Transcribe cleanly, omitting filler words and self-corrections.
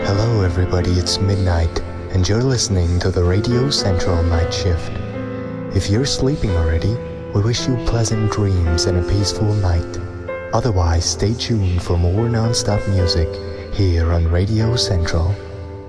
Hello everybody, it's midnight, and you're listening to the Radio Central Night Shift. If you're sleeping already, we wish you pleasant dreams and a peaceful night. Otherwise, stay tuned for more non-stop music here on Radio Central.